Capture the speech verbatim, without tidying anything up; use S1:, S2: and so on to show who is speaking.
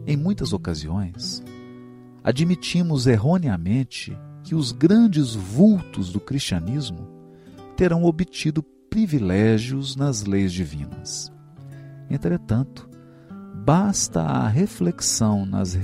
S1: Em muitas ocasiões, admitimos erroneamente que os grandes vultos do cristianismo terão obtido privilégios nas leis divinas. Entretanto, basta a reflexão nas